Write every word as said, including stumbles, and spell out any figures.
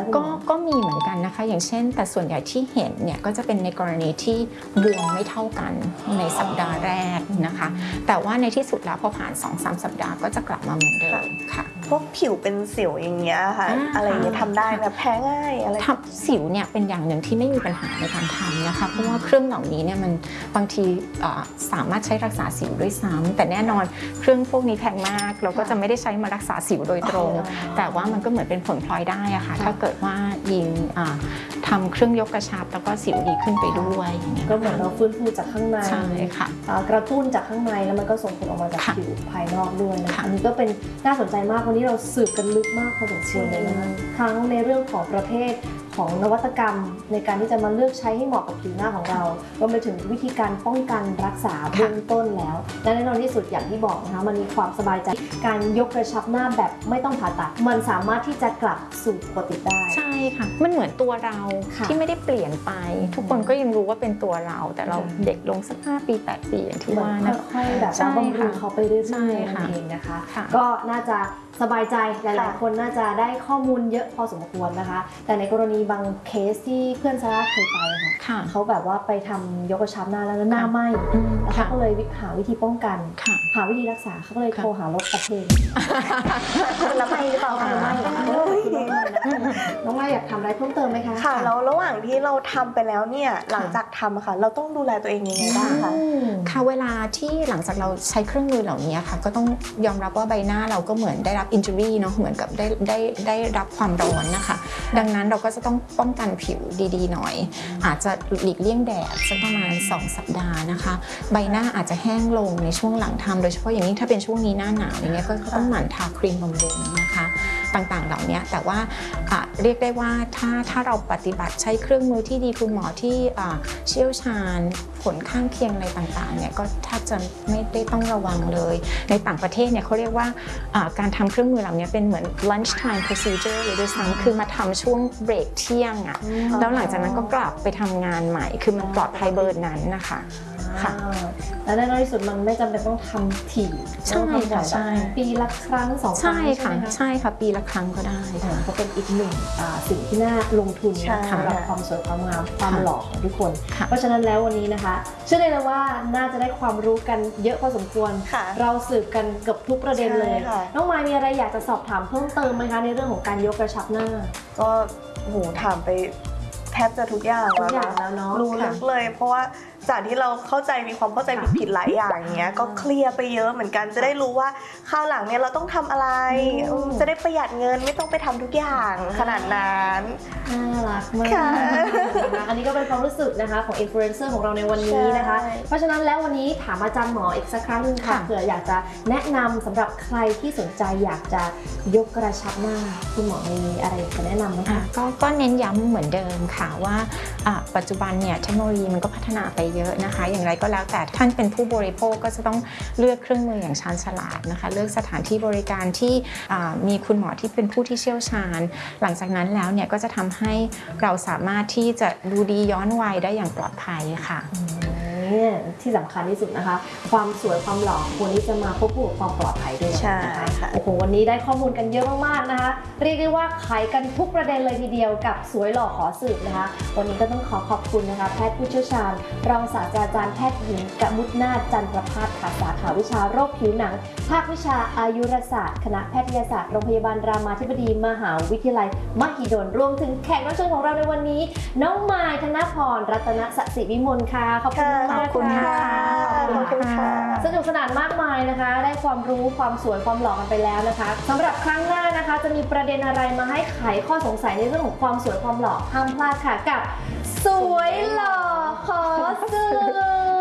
ก็ก็มีเหมือนกันนะคะอย่างเช่นแต่ส่วนใหญ่ที่เห็นเนี่ยก็จะเป็นในกรณีที่บวมไม่เท่ากันในสัปดาห์แรกนะคะแต่ว่าในที่สุดแล้วพอผ่าน สองถึงสาม สัปดาห์ก็จะกลับมาเหมือนเดิมค่ะพวกผิวเป็นสิวอย่างเงี้ยค่ะอะไรอย่างเงี้ยทำได้แบบแพ้ง่ายอะไรทำสิวเนี่ยเป็นอย่างหนึ่งที่ไม่มีปัญหาในการทำนะคะเพราะว่าเครื่องเหล่านี้เนี่ยมันบางทีสามารถใช้รักษาสิวด้วยซ้ำแต่แน่นอนเครื่องพวกนี้แพงมากเราก็จะไม่ได้ใช้มารักษาสิวโดยตรงแต่ว่ามันก็เหมือนเป็นผลพลอยได้อะค่ะถ้าเกิดว่ายิงทำเครื่องยกกระชับแล้วก็สิวดีขึ้นไปด้วยก็เหมือนเราฟื้นฟูจากข้างในใช่ค่ะกระตุ้นจากข้างในแล้วมันก็ส่งผลออกมาจากผิวภายนอกด้วยนะคะอันนี้ก็เป็นน่าสนใจมากวันนี้เราสืบกันลึกมากพอสมควรเลยนะคะทั้งในเรื่องของประเภทของนวัตกรรมในการที่จะมาเลือกใช้ให้เหมาะกับผิวหน้าของเรารวมไปถึงวิธีการป้องกันรักษาเบื้องต้นแล้วและแน่นอนที่สุดอย่างที่บอกนะคะมันมีความสบายใจการยกกระชับหน้าแบบไม่ต้องผ่าตัดมันสามารถที่จะกลับสู่ปกติได้ใช่ค่ะมันเหมือนตัวเราที่ไม่ได้เปลี่ยนไปทุกคนก็ยังรู้ว่าเป็นตัวเราแต่เราเด็กลงสักห้าปีแปดปีอย่างที่ว่านะค่อยๆแบบบำรุงเขาไปเรื่อยๆนั่นเองนะคะก็น่าจะสบายใจหลายๆคนน่าจะได้ข้อมูลเยอะพอสมควรนะคะแต่ในกรณีบางเคสที่เพื่อนซาร่าเคยไปค่ะเขาแบบว่าไปทำยกกระชับหน้าแล้วหน้าไหม้แล้วเขาก็เลยหาวิธีป้องกันหาวิธีรักษาเขาก็เลยโทรหารถประเทศแล้วไม่หรือเปล่าคะไม่น้องไม่อยากทำอะไรเพิ่มเติมไหมคะค่ะแล้วระหว่างที่เราทำไปแล้วเนี่ยหลังจากทำค่ะเราต้องดูแลตัวเองยังไงบ้างคะค่ะเวลาที่หลังจากเราใช้เครื่องมือเหล่านี้ค่ะก็ต้องยอมรับว่าใบหน้าเราก็เหมือนได้รับอินจูรี่เนาะเหมือนกับได้ได้ได้รับความร้อนนะคะดังนั้นเราก็จะต้องป้องกันผิวดีๆหน่อยอาจจะหลีกเลี่ยงแดดสักประมาณสองสัปดาห์นะคะใบหน้าอาจจะแห้งลงในช่วงหลังทำโดยเฉพาะอย่างยิ่งถ้าเป็นช่วงนี้หน้าหนาวอย่างเงี้ยก็ต้องหมั่นทาครีมบำรุงนะคะต่างๆเหล่านี้แต่ว่าเรียกได้ว่าถ้าถ้าเราปฏิบัติใช้เครื่องมือที่ดีคุณหมอที่เชี่ยวชาญผลข้างเคียงอะไรต่างๆเนี่ยก็แทบจะไม่ได้ต้องระวังเลยในต่างประเทศเนี่ยเขาเรียกว่าการทำเครื่องมือเหล่านี้เป็นเหมือน lunch time procedure เลยด้วยซ้ำคือมาทำช่วงเบรกเที่ยงอ่ะแล้วหลังจากนั้นก็กลับไปทำงานใหม่คือมันปลอดภัยเบอร์นั้นนะคะค่ะและในที่สุดมันไม่จำเป็นต้องทำถี่ใช่ค่ะใช่ปีละครั้งสองครั้งใช่ค่ะใช่ค่ะปีละครั้งก็ได้ก็เป็นอีกหนึ่งสิ่งที่น่าลงทุนสำหรับความสวยความงามความหล่อของทุกคนเพราะฉะนั้นแล้ววันนี้นะคะเชื่อเลยว่าน่าจะได้ความรู้กันเยอะพอสมควรเราสืบกันเกือบทุกประเด็นเลยน้องมายมีอะไรอยากจะสอบถามเพิ่มเติมไหมคะในเรื่องของการยกกระชับหน้าก็โหถามไปแทบจะทุกอย่างแล้วเนาะรู้ลึกเลยเพราะว่าจากที่เราเข้าใจมีความเข้าใจผิดๆหลายอย่างเงี้ยก็เคลียร์ไปเยอะเหมือนกันจะได้รู้ว่าคราวหลังเนี่ยเราต้องทำอะไรจะได้ประหยัดเงินไม่ต้องไปทำทุกอย่างขนาดนั้นน่ารักมากอันนี้ก็เป็นความรู้สึกนะคะของอินฟลูเอนเซอร์ของเราในวันนี้นะคะเพราะฉะนั้นแล้ววันนี้ถามอาจารย์หมออีกสักครั้งนึงค่ะเผื่ออยากจะแนะนำสำหรับใครที่สนใจอยากจะยกกระชับหน้าคุณหมอมีอะไรจะแนะนำไหมคะก็เน้นย้ำเหมือนเดิมค่ะว่าปัจจุบันเนี่ยเทคโนโลยีมันก็พัฒนาไปเยอะนะคะอย่างไรก็แล้วแต่ท่านเป็นผู้บริโภคก็จะต้องเลือกเครื่องมืออย่างชาญฉลาดนะคะเลือกสถานที่บริการที่มีคุณหมอที่เป็นผู้ที่เชี่ยวชาญหลังจากนั้นแล้วเนี่ยก็จะทำให้เราสามารถที่จะดูดีย้อนวัยได้อย่างปลอดภัยค่ะที่สำคัญที่สุดนะคะความสวยความหล่อควรที่จะมาควบคู่กับความปลอดภัยด้วยนะคะโอ้โหวันนี้ได้ข้อมูลกันเยอะมากๆนะคะเรียกได้ว่าไขกันทุกประเด็นเลยทีเดียวกับสวยหล่อขอสืบนะคะวันนี้ก็ต้องขอขอบคุณนะคะแพทย์ผู้เชี่ยวชาญรองศาสตราจารย์แพทย์หญิงกมุษนาถจันทรภาสค่ะสาขาวิชาโรคผิวหนังภาควิชาอายุรศาสตร์คณะแพทยศาสตร์โรงพยาบาลรามาธิบดีมหาวิทยาลัยมหิดลรวมถึงแขกรับเชิญของเราในวันนี้น้องมายธนพรรัตนสศิวิมลค่ะขอบคุณมากขอบคุณค่ะขอบคุณค่ะสนุกสนานมากมายนะคะได้ความรู้ความสวยความหล่อกันไปแล้วนะคะสำหรับครั้งหน้านะคะจะมีประเด็นอะไรมาให้ไขข้อสงสัยในเรื่องของความสวยความหล่อห้ามพลาดค่ะกับสวยหล่อขอสืบ